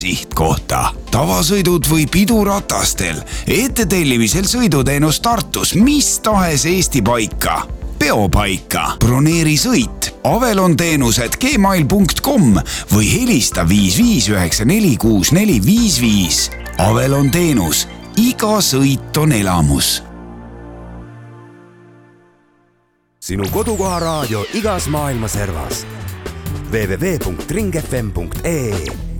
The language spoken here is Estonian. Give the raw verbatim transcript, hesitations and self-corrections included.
sihtkohta. Tavasõidud või piduratastel. Ettetellimisel sõiduteenus Tartus mis tahes Eesti paika. Peopaika. Broneeri sõit. Avelon teenused gmail punkt com või helista viis viis üheksa neli kuus neli viis viis. Avelon teenus. Iga sõit on elamus. Sinu kodukoha raadio igas maailma servas. w w w punkt ring f m punkt e e